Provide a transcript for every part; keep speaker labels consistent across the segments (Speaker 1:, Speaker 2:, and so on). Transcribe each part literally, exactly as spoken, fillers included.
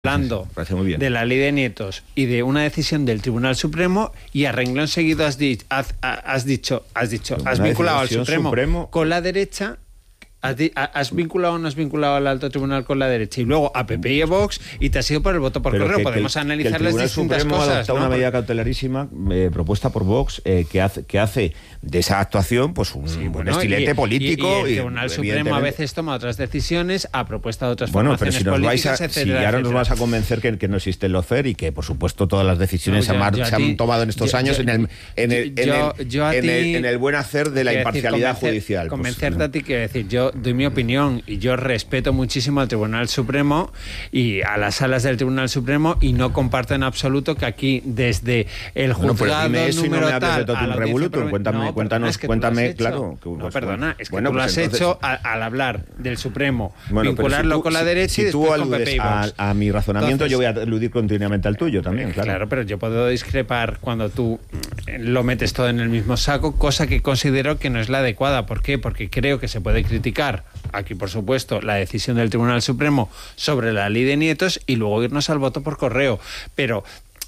Speaker 1: hablando de la ley de nietos y de una decisión del Tribunal Supremo, y a renglón seguido has, di, has, has dicho, has dicho, has vinculado al Supremo, Supremo con la derecha. Has, has vinculado o no has vinculado al alto tribunal con la derecha, y luego a P P y a Vox, y te has ido por el voto por
Speaker 2: Pero
Speaker 1: correo.
Speaker 2: Que,
Speaker 1: Podemos
Speaker 2: que el,
Speaker 1: analizar
Speaker 2: que el
Speaker 1: las distintas
Speaker 2: Supremo
Speaker 1: cosas.
Speaker 2: Ha adoptado
Speaker 1: ¿no?
Speaker 2: una medida cautelarísima eh, propuesta por Vox eh, que, hace, que hace de esa actuación pues un,
Speaker 1: sí, bueno,
Speaker 2: un estilete
Speaker 1: y,
Speaker 2: político.
Speaker 1: Y, y el Tribunal Supremo a veces toma otras decisiones a propuesta de otras
Speaker 2: bueno,
Speaker 1: formaciones
Speaker 2: pero si nos
Speaker 1: políticas,
Speaker 2: vais a,
Speaker 1: etcétera,
Speaker 2: si ahora
Speaker 1: etcétera.
Speaker 2: nos vas a convencer que, que no existe el lawfare y que por supuesto todas las decisiones
Speaker 1: no, yo,
Speaker 2: se,
Speaker 1: yo
Speaker 2: se
Speaker 1: ti,
Speaker 2: han tomado en estos
Speaker 1: yo,
Speaker 2: años
Speaker 1: yo,
Speaker 2: en el en el,
Speaker 1: yo,
Speaker 2: en, el,
Speaker 1: yo
Speaker 2: en,
Speaker 1: ti,
Speaker 2: el, en el buen hacer de la imparcialidad
Speaker 1: decir, convencer,
Speaker 2: judicial.
Speaker 1: Convencerte
Speaker 2: pues,
Speaker 1: a ti, quiero decir, yo doy mi opinión y yo respeto muchísimo al Tribunal Supremo y a las salas del Tribunal Supremo, y no comparto en absoluto que aquí desde el juzgado
Speaker 2: bueno, pues
Speaker 1: número
Speaker 2: no me
Speaker 1: tal
Speaker 2: de a la revolutum, cuéntame,
Speaker 1: no,
Speaker 2: cuéntanos,
Speaker 1: es que
Speaker 2: cuéntame, claro.
Speaker 1: Que, no, perdona, es que
Speaker 2: bueno,
Speaker 1: tú
Speaker 2: pues
Speaker 1: lo has
Speaker 2: entonces,
Speaker 1: hecho al, al hablar del Supremo,
Speaker 2: bueno,
Speaker 1: vincularlo
Speaker 2: si tú,
Speaker 1: con la
Speaker 2: si,
Speaker 1: derecha
Speaker 2: si
Speaker 1: y después
Speaker 2: tú
Speaker 1: con P P y Vox.
Speaker 2: A, a mi razonamiento, entonces, yo voy a aludir continuamente al tuyo también, claro.
Speaker 1: Claro, pero yo puedo discrepar cuando tú lo metes todo en el mismo saco, cosa que considero que no es la adecuada. ¿Por qué? Porque creo que se puede criticar aquí, por supuesto, la decisión del Tribunal Supremo sobre la ley de nietos y luego irnos al voto por correo. Pero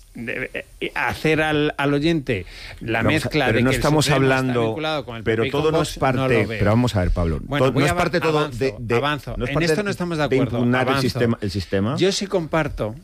Speaker 1: de, hacer al, al oyente la
Speaker 2: pero
Speaker 1: mezcla
Speaker 2: pero
Speaker 1: de
Speaker 2: no
Speaker 1: que
Speaker 2: estamos
Speaker 1: el
Speaker 2: hablando,
Speaker 1: con el
Speaker 2: pero
Speaker 1: P P
Speaker 2: todo no es parte. No pero vamos a ver, Pablo.
Speaker 1: Bueno,
Speaker 2: todo, no es parte todo
Speaker 1: avanzo,
Speaker 2: de, de
Speaker 1: avanzo.
Speaker 2: No es
Speaker 1: en
Speaker 2: parte
Speaker 1: esto no estamos de acuerdo.
Speaker 2: De impugnar
Speaker 1: avanzo.
Speaker 2: el sistema, el sistema.
Speaker 1: Yo sí comparto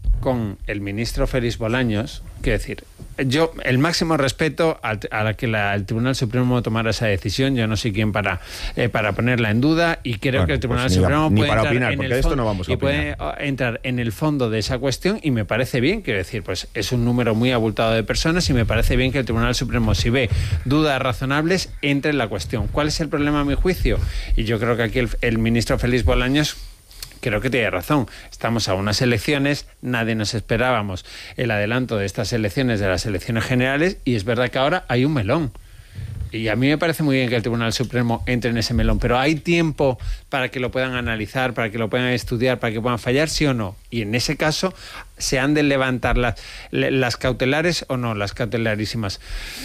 Speaker 1: con el ministro Félix Bolaños, quiero decir, yo el máximo respeto a, a la que la, el Tribunal Supremo tomara esa decisión. Yo no soy quien para eh, para ponerla en duda, y creo bueno, que el Tribunal
Speaker 2: pues
Speaker 1: Supremo
Speaker 2: ni,
Speaker 1: puede
Speaker 2: ni para
Speaker 1: entrar
Speaker 2: opinar,
Speaker 1: en
Speaker 2: porque
Speaker 1: el
Speaker 2: esto
Speaker 1: fondo,
Speaker 2: no vamos a
Speaker 1: y
Speaker 2: opinar.
Speaker 1: puede entrar en el fondo de esa cuestión, y me parece bien. Quiero decir, pues es un número muy abultado de personas, y me parece bien que el Tribunal Supremo, si ve dudas razonables, entre en la cuestión. ¿Cuál es el problema a mi juicio? Y yo creo que aquí el, el ministro Félix Bolaños creo que tiene razón. Estamos a unas elecciones, nadie nos esperábamos el adelanto de estas elecciones, de las elecciones generales, y es verdad que ahora hay un melón. Y a mí me parece muy bien que el Tribunal Supremo entre en ese melón, pero ¿hay tiempo para que lo puedan analizar, para que lo puedan estudiar, para que puedan fallar, sí o no? Y en ese caso, ¿se han de levantar las, las cautelares o no, las cautelarísimas?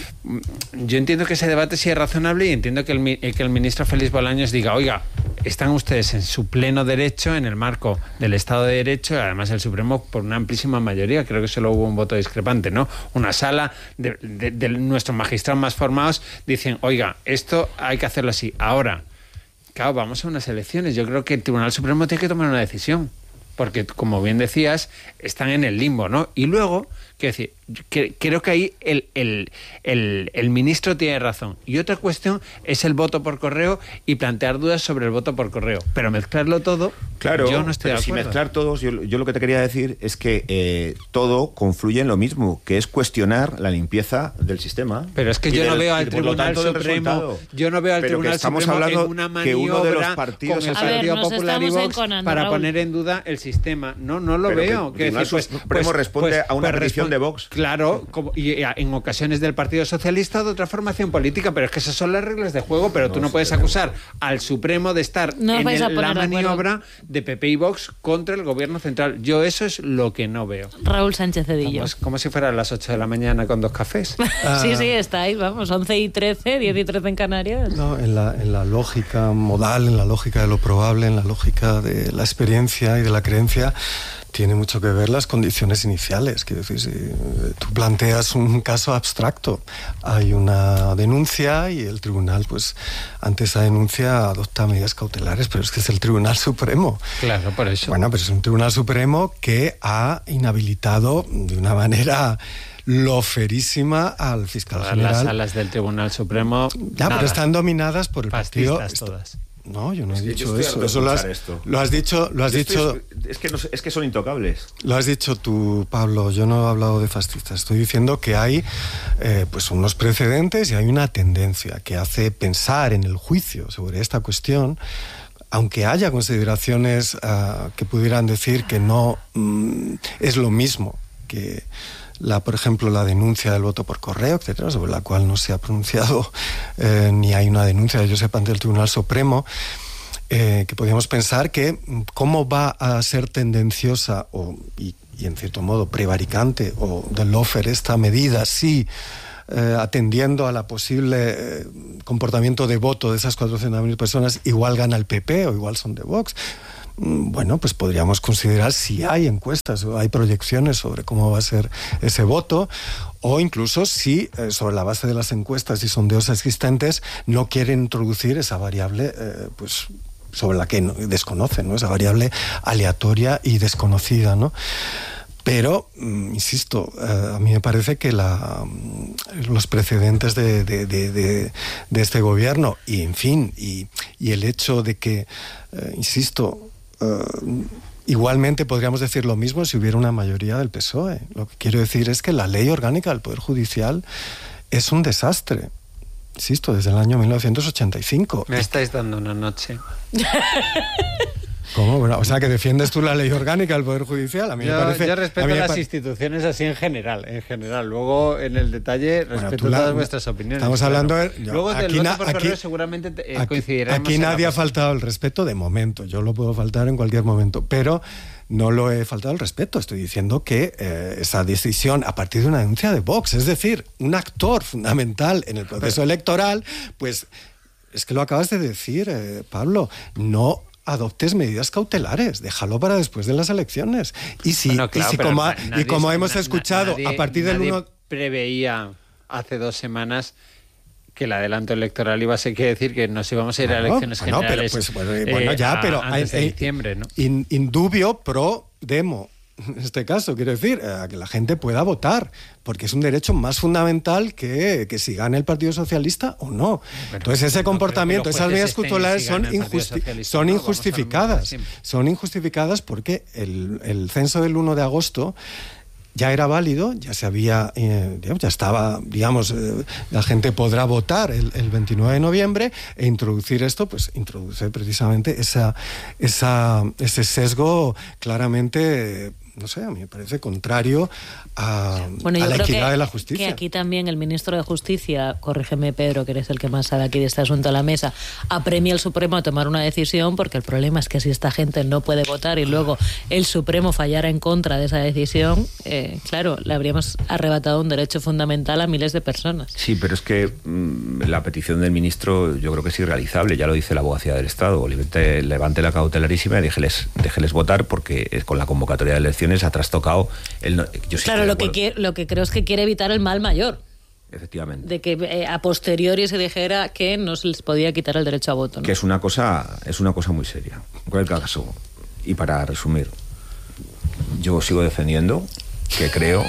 Speaker 1: Yo entiendo que ese debate sí es razonable, y entiendo que el, que el ministro Félix Bolaños diga, oiga, están ustedes en su pleno derecho, en el marco del Estado de Derecho, y además el Supremo por una amplísima mayoría, creo que solo hubo un voto discrepante, ¿no? Una sala de, de, de nuestros magistrados más formados dicen, oiga, esto hay que hacerlo así. Ahora, claro, vamos a unas elecciones. Yo creo que el Tribunal Supremo tiene que tomar una decisión, porque, como bien decías, están en el limbo, ¿no? Y luego, quiero decir, que, creo que ahí el, el, el, el ministro tiene razón. Y otra cuestión es el voto por correo y plantear dudas sobre el voto por correo. Pero mezclarlo todo,
Speaker 2: claro,
Speaker 1: yo no estoy
Speaker 2: pero
Speaker 1: de acuerdo.
Speaker 2: Si mezclar todos, yo, yo lo que te quería decir es que eh, todo confluye en lo mismo, que es cuestionar la limpieza del sistema.
Speaker 1: Pero es que yo
Speaker 2: del,
Speaker 1: no veo al Tribunal Supremo, yo no veo al
Speaker 2: pero
Speaker 1: Tribunal
Speaker 2: estamos
Speaker 1: Supremo
Speaker 2: hablando
Speaker 1: en una maniobra
Speaker 2: que uno de los partidos
Speaker 1: con el
Speaker 2: a ver,
Speaker 1: Partido Popular y Vox para
Speaker 3: Raúl.
Speaker 1: poner en duda el sistema. No, no lo
Speaker 2: pero
Speaker 1: veo.
Speaker 2: Que el
Speaker 1: decir, pues,
Speaker 2: Supremo
Speaker 1: pues,
Speaker 2: responde
Speaker 1: pues,
Speaker 2: a una
Speaker 1: pues,
Speaker 2: petición de Vox.
Speaker 1: Claro, como, y en ocasiones del Partido Socialista o de otra formación política, pero es que esas son las reglas de juego. Pero no, tú no puedes acusar al Supremo de estar
Speaker 3: no
Speaker 1: en el, la
Speaker 3: de,
Speaker 1: maniobra de P P y Vox contra el gobierno central. Yo eso es lo que no veo.
Speaker 3: Raúl Sánchez Cedillo.
Speaker 1: Como, como si fuera a las ocho de la mañana con dos cafés.
Speaker 3: sí, sí, está ahí, vamos, once y trece, diez y trece en Canarias.
Speaker 4: No, en la, en la lógica modal, en la lógica de lo probable, en la lógica de la experiencia y de la creencia, tiene mucho que ver las condiciones iniciales. Quiero decir, si tú planteas un caso abstracto, hay una denuncia y el tribunal, pues, ante esa denuncia adopta medidas cautelares, pero es que es el Tribunal Supremo.
Speaker 1: Claro, por eso.
Speaker 4: Bueno, pero es un Tribunal Supremo que ha inhabilitado de una manera loferísima al fiscal
Speaker 1: Todas
Speaker 4: general.
Speaker 1: Las salas del Tribunal Supremo.
Speaker 4: Ya,
Speaker 1: nada.
Speaker 4: Pero están dominadas por el
Speaker 1: Fascistas
Speaker 4: partido.
Speaker 1: todas.
Speaker 4: No, yo no he
Speaker 2: es
Speaker 4: dicho
Speaker 2: eso.
Speaker 4: eso. Eso lo has, lo has dicho, lo has dicho.
Speaker 2: Es, es que no, es que son intocables.
Speaker 4: Lo has dicho tú, Pablo. Yo no he hablado de fascistas. Estoy diciendo que hay, eh, pues, unos precedentes y hay una tendencia que hace pensar en el juicio sobre esta cuestión. Aunque haya consideraciones uh, que pudieran decir que no mm, es lo mismo que la, por ejemplo, la denuncia del voto por correo, etcétera, sobre la cual no se ha pronunciado eh, ni hay una denuncia, que yo sepa, ante el Tribunal Supremo, eh, que podríamos pensar que cómo va a ser tendenciosa o, y, y en cierto modo prevaricante o del lawfare esta medida si eh, atendiendo a la posible eh, comportamiento de voto de esas cuatrocientas mil personas igual gana el P P o igual son de Vox. bueno, pues podríamos considerar si hay encuestas o hay proyecciones sobre cómo va a ser ese voto, o incluso si eh, sobre la base de las encuestas y sondeos existentes no quieren introducir esa variable, eh, pues sobre la que no, desconocen, ¿no? Esa variable aleatoria y desconocida, ¿no? Pero, insisto, eh, a mí me parece que la, los precedentes de, de, de, de, de este gobierno y, en fin, y, y el hecho de que, eh, insisto, eh, igualmente podríamos decir lo mismo si hubiera una mayoría del P S O E. Lo que quiero decir es que la ley orgánica del Poder Judicial es un desastre. Insisto, desde el año mil novecientos ochenta y cinco.
Speaker 1: Me estáis dando una noche.
Speaker 4: ¿Cómo? Bueno, o sea, que defiendes tú la ley orgánica del Poder Judicial. A mí
Speaker 1: yo,
Speaker 4: me parece...
Speaker 1: Yo respeto
Speaker 4: a
Speaker 1: las
Speaker 4: pa...
Speaker 1: instituciones así en general, en general. Luego, en el detalle, respeto bueno, la... todas vuestras opiniones.
Speaker 4: Estamos claro. hablando... De...
Speaker 1: Yo, Luego, del voto por correo, seguramente eh,
Speaker 4: aquí,
Speaker 1: coincidiremos.
Speaker 4: Aquí nadie ha faltado el respeto de momento. Yo lo puedo faltar en cualquier momento. Pero no lo he faltado el respeto. Estoy diciendo que eh, esa decisión, a partir de una denuncia de Vox, es decir, un actor fundamental en el proceso pero... electoral, pues es que lo acabas de decir, eh, Pablo, no... adoptes medidas cautelares, déjalo para después de las elecciones. Y si, bueno, claro, y si como, nadie, y como hemos escuchado, nadie, a partir del uno...
Speaker 1: preveía hace dos semanas que el adelanto electoral iba a ser, quiere decir que nos íbamos a ir bueno, a elecciones
Speaker 4: bueno,
Speaker 1: generales.
Speaker 4: Pero, pues, bueno, bueno, ya,
Speaker 1: eh,
Speaker 4: pero
Speaker 1: antes de diciembre, ¿no?
Speaker 4: In, indubio pro demo. En este caso, quiero decir, a que la gente pueda votar, porque es un derecho más fundamental que, que si gana el Partido Socialista o no. Pero, Entonces, ese no, comportamiento, esas medidas cautelares son, injusti son no, injustificadas. Son injustificadas porque el, el censo del uno de agosto ya era válido, ya se había, eh, ya estaba, digamos, eh, la gente podrá votar el, el veintinueve de noviembre e introducir esto, pues introduce precisamente esa, esa, ese sesgo claramente, no sé, a mí me parece contrario a,
Speaker 3: bueno,
Speaker 4: a la equidad
Speaker 3: que,
Speaker 4: de la justicia.
Speaker 3: Que aquí también el ministro de Justicia, corrígeme Pedro, que eres el que más sabe aquí de este asunto a la mesa, apremia al Supremo a tomar una decisión, porque el problema es que si esta gente no puede votar y luego el Supremo fallara en contra de esa decisión, eh, claro, le habríamos arrebatado un derecho fundamental a miles de personas.
Speaker 2: Sí, pero es que mmm, la petición del ministro yo creo que es irrealizable, ya lo dice la Abogacía del Estado. Levante, levante la cautelarísima y déjeles, déjeles votar, porque con la convocatoria de elecciones ha trastocado el... Yo sí
Speaker 3: claro, lo que, quiere, lo que creo es que quiere evitar el mal mayor.
Speaker 2: Efectivamente.
Speaker 3: De que eh, a posteriori se dijera que no se les podía quitar el derecho a voto, ¿no?
Speaker 2: Que es una cosa, es una cosa muy seria. En cualquier caso, y para resumir, yo sigo defendiendo que creo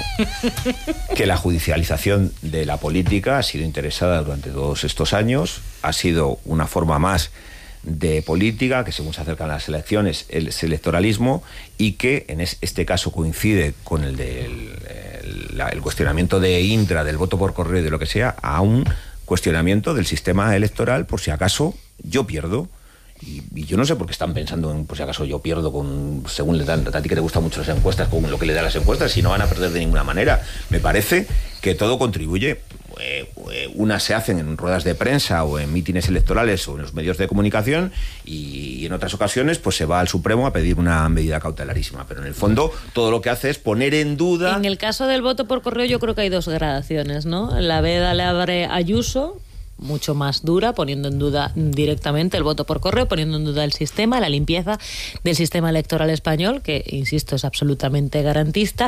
Speaker 2: que la judicialización de la política ha sido interesada durante todos estos años, ha sido una forma más de política, que según se acercan las elecciones es electoralismo, y que en este caso coincide con el del el, el cuestionamiento de Indra, del voto por correo y de lo que sea, a un cuestionamiento del sistema electoral por si acaso yo pierdo. Y, y yo no sé por qué están pensando en por si acaso yo pierdo con según le dan, a ti que te gustan mucho las encuestas, con lo que le dan las encuestas, si no van a perder de ninguna manera. Me parece que todo contribuye. Eh, eh, unas se hacen en ruedas de prensa o en mítines electorales o en los medios de comunicación, y, y en otras ocasiones pues se va al Supremo a pedir una medida cautelarísima, pero en el fondo todo lo que hace es poner en duda.
Speaker 3: En el caso del voto por correo yo creo que hay dos gradaciones, ¿no? La veda le abre a Ayuso, mucho más dura, poniendo en duda directamente el voto por correo, poniendo en duda el sistema, la limpieza del sistema electoral español, que insisto es absolutamente garantista.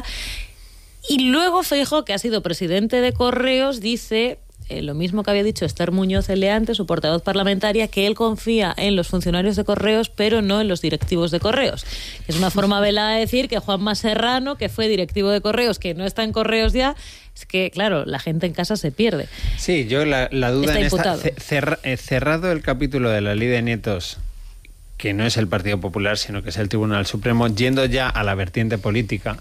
Speaker 3: Y luego Feijóo, que ha sido presidente de Correos, dice eh, lo mismo que había dicho Esther Muñoz Eleante, su portavoz parlamentaria, que él confía en los funcionarios de Correos, pero no en los directivos de Correos. Es una forma velada de decir que Juanma Serrano, que fue directivo de Correos, que no está en Correos ya, es que, claro, la gente en casa se pierde.
Speaker 1: Sí, yo la, la duda
Speaker 3: está
Speaker 1: en
Speaker 3: imputado.
Speaker 1: esta... Cer, cerrado el capítulo de la ley de nietos, que no es el Partido Popular, sino que es el Tribunal Supremo, yendo ya a la vertiente política,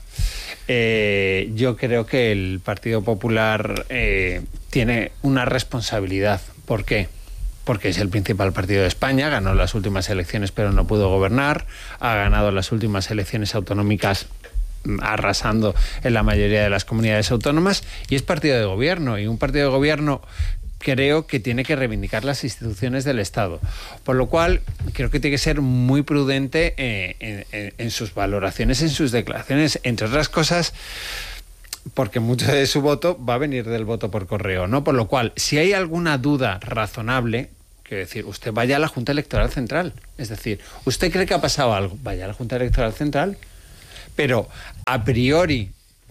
Speaker 1: eh, yo creo que el Partido Popular eh, tiene una responsabilidad. ¿Por qué? Porque es el principal partido de España, ganó las últimas elecciones pero no pudo gobernar, ha ganado las últimas elecciones autonómicas arrasando en la mayoría de las comunidades autónomas, y es partido de gobierno, y un partido de gobierno creo que tiene que reivindicar las instituciones del Estado. Por lo cual, creo que tiene que ser muy prudente eh, en, en, en sus valoraciones, en sus declaraciones, entre otras cosas, porque mucho de su voto va a venir del voto por correo, ¿no? Por lo cual, si hay alguna duda razonable, Quiero decir, usted vaya a la Junta Electoral Central. Es decir, ¿usted cree que ha pasado algo? Vaya a la Junta Electoral Central. Pero a priori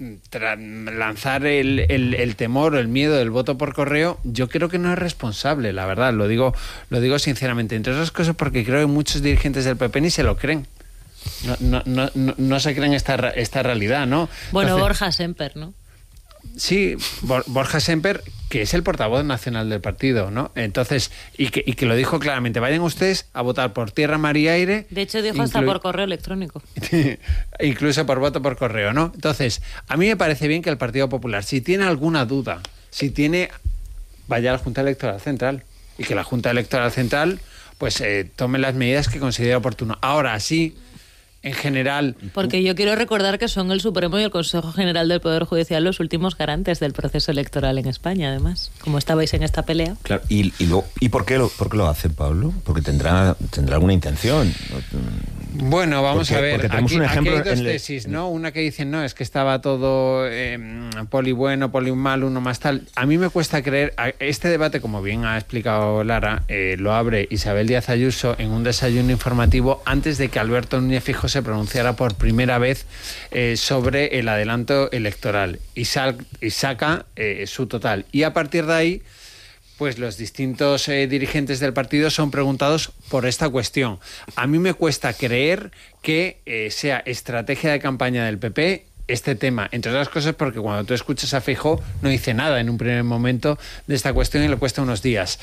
Speaker 1: lanzar el, el, el temor o el miedo del voto por correo, yo creo que no es responsable, la verdad, lo digo, lo digo sinceramente, entre otras cosas porque creo que muchos dirigentes del P P ni se lo creen. No, no, no, no, no se creen esta, esta realidad, ¿no?
Speaker 3: Bueno,
Speaker 1: Entonces,
Speaker 3: Borja Semper, ¿no?
Speaker 1: Sí, Borja Semper, que es el portavoz nacional del partido, ¿no? Entonces, y que, y que lo dijo claramente, vayan ustedes a votar por tierra, mar y aire.
Speaker 3: De hecho, dijo hasta por correo electrónico.
Speaker 1: Incluso por voto por correo, ¿no? Entonces, a mí me parece bien que el Partido Popular, si tiene alguna duda, si tiene, vaya a la Junta Electoral Central, y que la Junta Electoral Central, pues, eh, tome las medidas que considere oportuno. Ahora sí, en general...
Speaker 3: Porque yo quiero recordar que son el Supremo y el Consejo General del Poder Judicial los últimos garantes del proceso electoral en España, además, como estabais en esta pelea.
Speaker 2: Claro, ¿y, y, lo, ¿y por, qué lo, por qué lo hace Pablo? Porque tendrá, tendrá alguna intención.
Speaker 1: Bueno, vamos
Speaker 2: porque,
Speaker 1: a ver,
Speaker 2: tenemos
Speaker 1: aquí,
Speaker 2: un ejemplo
Speaker 1: aquí hay dos
Speaker 2: en
Speaker 1: tesis, ¿no? Una que dicen, no, es que estaba todo eh, poli bueno, poli mal, uno más tal. A mí me cuesta creer, este debate, como bien ha explicado Lara, eh, lo abre Isabel Díaz Ayuso en un desayuno informativo antes de que Alberto Núñez Feijóo se pronunciara por primera vez eh, sobre el adelanto electoral y, sal, y saca eh, su total. Y a partir de ahí, pues los distintos eh, dirigentes del partido son preguntados por esta cuestión. A mí me cuesta creer que eh, sea estrategia de campaña del P P este tema, entre otras cosas porque cuando tú escuchas a Feijóo no dice nada en un primer momento de esta cuestión y le cuesta unos días.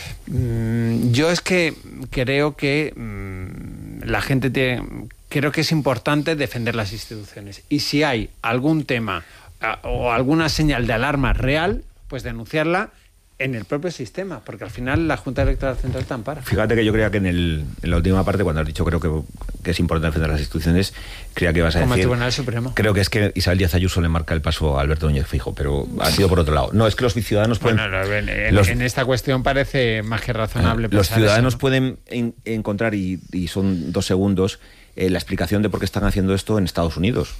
Speaker 1: Mm, yo es que creo que mm, la gente tiene, creo que es importante defender las instituciones y si hay algún tema a, o alguna señal de alarma real, pues denunciarla en el propio sistema, porque al final la Junta Electoral Central te ampara.
Speaker 2: Fíjate que yo creía que en, el, en la última parte, cuando has dicho creo que, que es importante defender las instituciones, creía que ibas a
Speaker 1: Como
Speaker 2: decir...
Speaker 1: el Tribunal Supremo.
Speaker 2: Creo que es que Isabel Díaz Ayuso le marca el paso a Alberto Núñez Feijóo, pero ha sido por otro lado. No, es que los ciudadanos pueden...
Speaker 1: Bueno, en, en,
Speaker 2: los,
Speaker 1: en esta cuestión parece más que razonable.
Speaker 2: Eh, los ciudadanos
Speaker 1: eso, ¿no?
Speaker 2: pueden en, encontrar, y, y son dos segundos, eh, la explicación de por qué están haciendo esto en Estados Unidos,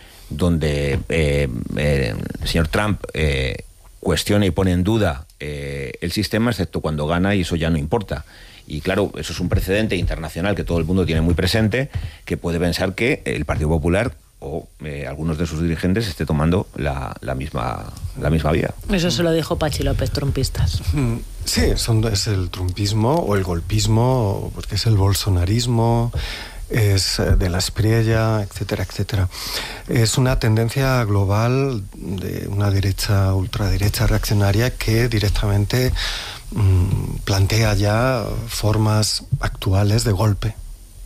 Speaker 2: donde eh, eh, el señor Trump... Eh, cuestiona y pone en duda eh, el sistema, excepto cuando gana, y eso ya no importa. Y claro, eso es un precedente internacional que todo el mundo tiene muy presente, que puede pensar que el Partido Popular o eh, algunos de sus dirigentes esté tomando la, la, misma, la misma vía.
Speaker 3: Eso se lo dijo Pachi López, trumpistas.
Speaker 4: Sí, son, es el trumpismo o el golpismo, porque es el bolsonarismo, es de la espriella, etcétera, etcétera. Es una tendencia global de una derecha, ultraderecha reaccionaria que directamente mmm, plantea ya formas actuales de golpe.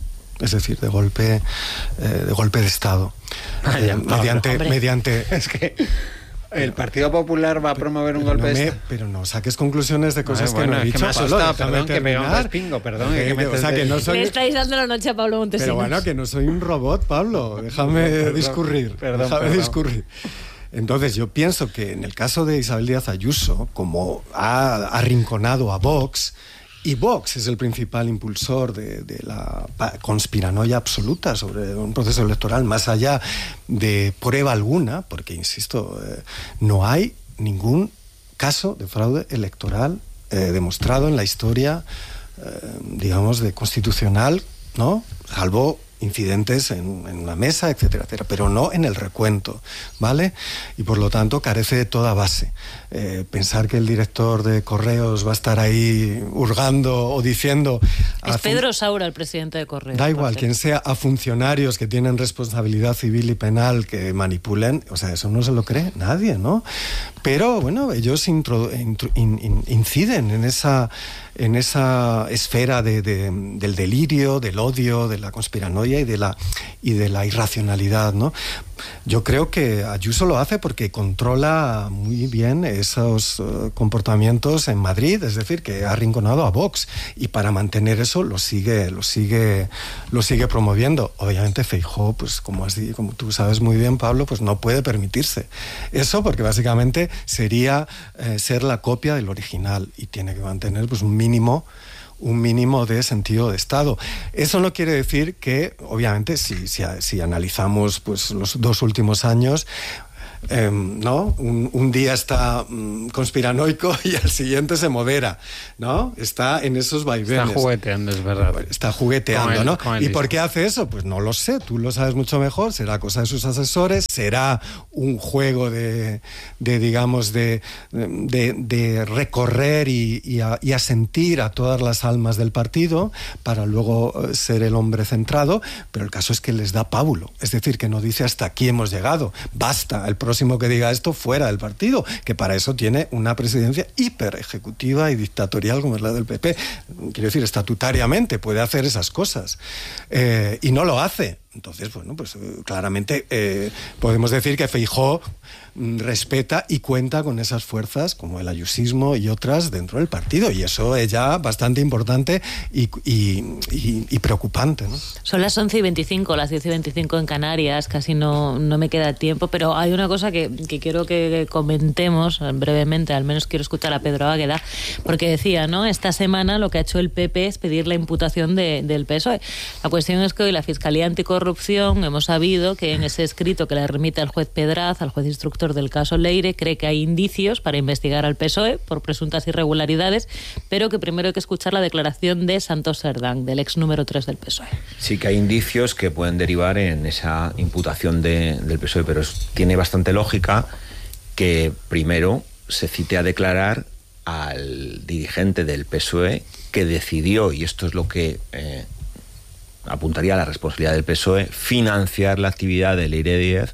Speaker 4: Es decir, de golpe, eh, de golpe de Estado.
Speaker 1: Ah, ya,
Speaker 4: eh, mediante,
Speaker 1: no,
Speaker 4: mediante.
Speaker 1: Es que el Partido Popular va a promover un
Speaker 4: pero
Speaker 1: golpe
Speaker 4: no
Speaker 1: de
Speaker 4: me,
Speaker 1: Estado.
Speaker 4: Pero no saques conclusiones de cosas
Speaker 1: Ay, bueno,
Speaker 4: que no he
Speaker 1: es
Speaker 4: dicho.
Speaker 1: que me ha
Speaker 4: Pablo,
Speaker 1: asustado,
Speaker 4: déjame
Speaker 1: perdón, que me
Speaker 4: terminar.
Speaker 1: pega un respingo, perdón.
Speaker 4: Eh,
Speaker 1: que me
Speaker 4: o sea, que no soy...
Speaker 3: Le estáis dando la noche a Pablo Montesinos.
Speaker 4: Pero bueno, que no soy un robot, Pablo. Déjame
Speaker 1: Perdón,
Speaker 4: discurrir.
Speaker 1: perdón,
Speaker 4: déjame
Speaker 1: perdón.
Speaker 4: discurrir. Entonces, yo pienso que en el caso de Isabel Díaz Ayuso, como ha arrinconado a Vox, y Vox es el principal impulsor de, de la conspiranoia absoluta sobre un proceso electoral, más allá de prueba alguna, porque, insisto, eh, no hay ningún caso de fraude electoral eh, demostrado en la historia, eh, digamos, de constitucional, ¿no? Salvo incidentes en, en una mesa, etcétera, etcétera, pero no en el recuento, ¿vale? Y por lo tanto carece de toda base. Eh, pensar que el director de Correos va a estar ahí hurgando o diciendo...
Speaker 3: Es Pedro Saura el presidente de Correos.
Speaker 4: Da igual, quien sea, a funcionarios que tienen responsabilidad civil y penal que manipulen, o sea, eso no se lo cree nadie, ¿no? Pero, bueno, ellos intro, intro, in, in, inciden en esa, en esa esfera de, de, del delirio, del odio, de la conspiranoia y de la, y de la irracionalidad, ¿no? Yo creo que Ayuso lo hace porque controla muy bien esos uh, comportamientos en Madrid, es decir, que ha arrinconado a Vox y para mantener eso lo sigue, lo sigue, lo sigue promoviendo. Obviamente Feijóo, pues como, has, como tú sabes muy bien, Pablo, pues no puede permitirse eso porque básicamente sería eh, ser la copia del original y tiene que mantener pues un mínimo un mínimo de sentido de Estado. Eso no quiere decir que, obviamente, si, si, si analizamos pues, los dos últimos años, eh, ¿no? Un, un día está mm, conspiranoico y al siguiente se modera, ¿no? Está en esos vaivenes.
Speaker 1: Está jugueteando, es verdad.
Speaker 4: Está jugueteando,
Speaker 1: el,
Speaker 4: ¿no? ¿Y
Speaker 1: disco.
Speaker 4: por qué hace eso? Pues no lo sé, tú lo sabes mucho mejor, será cosa de sus asesores, será un juego de, de digamos, de, de, de recorrer y, y, a, y asentir a todas las almas del partido para luego ser el hombre centrado, pero el caso es que les da pábulo, es decir, que no dice hasta aquí hemos llegado, basta, el próximo que diga esto fuera del partido, que para eso tiene una presidencia hiper ejecutiva y dictatorial como es la del P P, quiero decir, estatutariamente puede hacer esas cosas, eh, y no lo hace. Entonces, bueno, pues claramente eh, podemos decir que Feijóo respeta y cuenta con esas fuerzas como el ayusismo y otras dentro del partido, y eso es ya bastante importante y, y, y, y preocupante, ¿no?
Speaker 3: Son las once y veinticinco, las diez y veinticinco en Canarias, casi no, no me queda tiempo, pero hay una cosa que, que quiero que comentemos brevemente, al menos quiero escuchar a Pedro Águeda, porque decía, ¿no? Esta semana lo que ha hecho el P P es pedir la imputación de, del P S O E. La cuestión es que hoy la Fiscalía Anticorrupción hemos sabido que en ese escrito que le remite al juez Pedraz, al juez instructor del caso Leire, cree que hay indicios para investigar al P S O E por presuntas irregularidades, pero que primero hay que escuchar la declaración de Santos Cerdán, del ex número tres del P S O E.
Speaker 2: Sí que hay indicios que pueden derivar en esa imputación de, del P S O E, pero es, tiene bastante lógica que primero se cite a declarar al dirigente del P S O E que decidió, y esto es lo que eh, apuntaría a la responsabilidad del P S O E, financiar la actividad de Leire Díez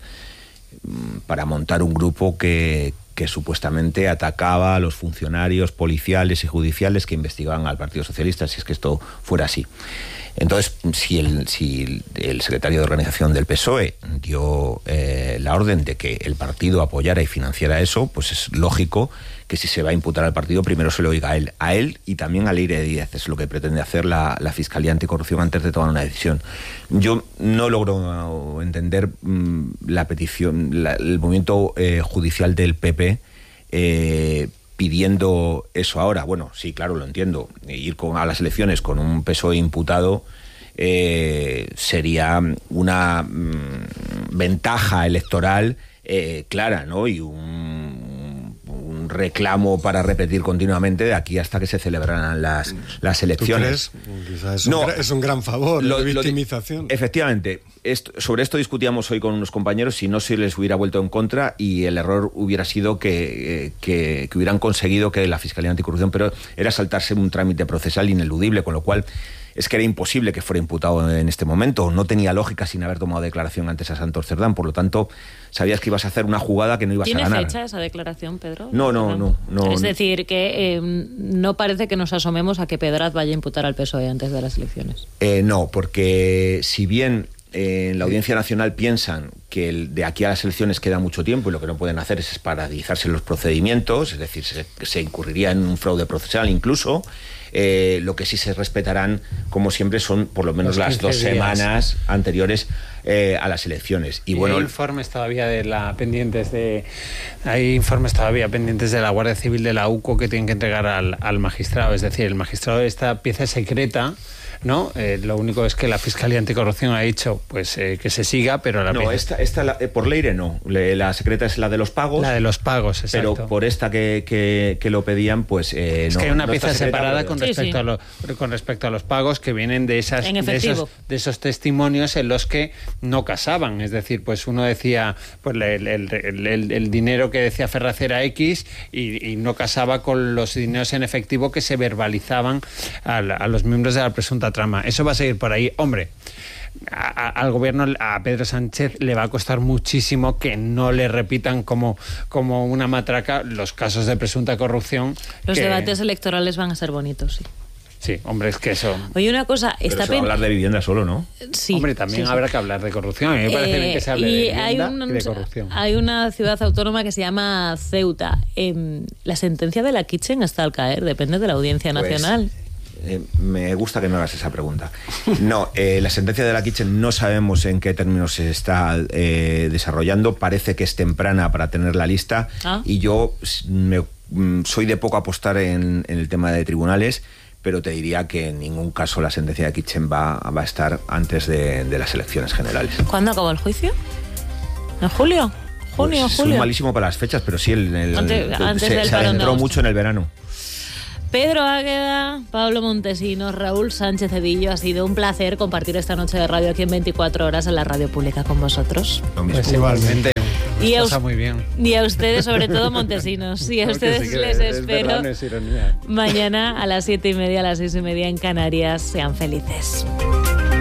Speaker 2: para montar un grupo que, que supuestamente atacaba a los funcionarios policiales y judiciales que investigaban al Partido Socialista, si es que esto fuera así. Entonces, si el, si el secretario de organización del P S O E dio eh, la orden de que el partido apoyara y financiara eso, pues es lógico que si se va a imputar al partido, primero se lo oiga a él, a él y también a Leire Díez. Es lo que pretende hacer la, la Fiscalía Anticorrupción antes de tomar una decisión. Yo no logro entender mmm, la petición, la, el movimiento eh, judicial del P P eh, pidiendo eso ahora. Bueno, sí, claro, lo entiendo. Ir con, a las elecciones con un P S O E imputado eh, sería una mmm, ventaja electoral eh, clara, ¿no? Y un, un reclamo para repetir continuamente de aquí hasta que se celebrarán las, las elecciones.
Speaker 4: ¿Tú crees? Quizás es,
Speaker 2: no,
Speaker 4: un, es un gran favor,
Speaker 2: lo,
Speaker 4: de victimización.
Speaker 2: Lo, efectivamente. Esto, sobre esto discutíamos hoy con unos compañeros si no se les hubiera vuelto en contra y el error hubiera sido que, eh, que, que hubieran conseguido que la Fiscalía Anticorrupción, pero era saltarse un trámite procesal ineludible, con lo cual es que era imposible que fuera imputado en este momento. No tenía lógica sin haber tomado declaración antes a Santos Cerdán, por lo tanto sabías que ibas a hacer una jugada que no ibas a ganar.
Speaker 3: ¿Tiene fecha esa declaración, Pedro?
Speaker 2: No, no, no. no
Speaker 3: es decir, que eh, no parece que nos asomemos a que Pedraz vaya a imputar al P S O E antes de las elecciones.
Speaker 2: Eh, no, porque si bien Eh, en la Audiencia Nacional piensan que el, de aquí a las elecciones queda mucho tiempo y lo que no pueden hacer es paralizarse los procedimientos, es decir, se, se incurriría en un fraude procesal incluso. Eh, lo que sí se respetarán, como siempre, son por lo menos las dos días. semanas anteriores eh, a las elecciones. Y,
Speaker 1: y
Speaker 2: bueno,
Speaker 1: hay informes todavía de la pendientes de hay informes todavía pendientes de la Guardia Civil de la U C O que tienen que entregar al, al magistrado, es decir, el magistrado de esta pieza secreta. ¿No? Eh, lo único es que la Fiscalía Anticorrupción ha dicho pues eh, que se siga, pero la
Speaker 2: no, esta, esta la, eh, por Leire no. Le, la secreta es la de los pagos.
Speaker 1: La de los pagos, exacto.
Speaker 2: Pero por esta que, que, que lo pedían, pues eh,
Speaker 1: es
Speaker 2: no.
Speaker 1: que hay una
Speaker 2: no
Speaker 1: pieza separada con respecto,
Speaker 3: sí, sí.
Speaker 1: A lo, con respecto a los pagos que vienen de esas
Speaker 3: en
Speaker 1: de esos, de esos testimonios en los que no casaban. Es decir, pues uno decía pues el, el, el, el, el dinero que decía Ferraz era X y, y no casaba con los dineros en efectivo que se verbalizaban a, a los miembros de la presunta trama. Eso va a seguir por ahí. Hombre, a, a, al gobierno, a Pedro Sánchez le va a costar muchísimo que no le repitan como, como una matraca los casos de presunta corrupción.
Speaker 3: Los
Speaker 1: que...
Speaker 3: debates electorales van a ser bonitos, sí.
Speaker 1: Sí, hombre, es que eso...
Speaker 3: Oye, una cosa...
Speaker 2: Pero
Speaker 3: está
Speaker 2: se va a hablar de vivienda solo, ¿no?
Speaker 3: Sí.
Speaker 1: Hombre, también
Speaker 3: sí,
Speaker 1: habrá
Speaker 3: sí.
Speaker 1: que hablar de corrupción. A mí me parece
Speaker 3: eh,
Speaker 1: bien que se hable de vivienda
Speaker 3: hay un,
Speaker 1: y de corrupción.
Speaker 3: Hay una ciudad autónoma que se llama Ceuta. Eh, la sentencia de la Kitchen está al caer, depende de la Audiencia Nacional.
Speaker 2: Pues, eh, me gusta que me hagas esa pregunta. No, eh, la sentencia de la Kitchen no sabemos en qué términos se está eh, desarrollando. Parece que es temprana para tener la lista.
Speaker 3: Ah.
Speaker 2: Y yo me, soy de poco apostar en, en el tema de tribunales, pero te diría que en ningún caso la sentencia de Kitchen va, va a estar antes de, de las elecciones generales.
Speaker 3: ¿Cuándo acabó el juicio? ¿En julio? Junio,
Speaker 2: pues,
Speaker 3: julio.
Speaker 2: Soy malísimo para las fechas, pero sí, el, el,
Speaker 3: Antes-
Speaker 2: el-
Speaker 3: antes
Speaker 2: se,
Speaker 3: del
Speaker 2: se
Speaker 3: parón de
Speaker 2: adentró
Speaker 3: agosto.
Speaker 2: mucho en el verano.
Speaker 3: Pedro Águeda, Pablo Montesinos, Raúl Sánchez Cedillo, ha sido un placer compartir esta noche de radio aquí en veinticuatro horas en la radio pública con vosotros.
Speaker 2: Lo mismo.
Speaker 1: Pues igualmente.
Speaker 3: Y a,
Speaker 1: Pasa
Speaker 3: us-
Speaker 1: muy bien.
Speaker 3: y a ustedes, sobre todo Montesinos, y a
Speaker 1: Porque
Speaker 3: ustedes
Speaker 1: sí que
Speaker 3: les
Speaker 1: es
Speaker 3: espero
Speaker 1: verdad, no es ironía.
Speaker 3: mañana a las siete y media, a las seis y media en Canarias. Sean felices.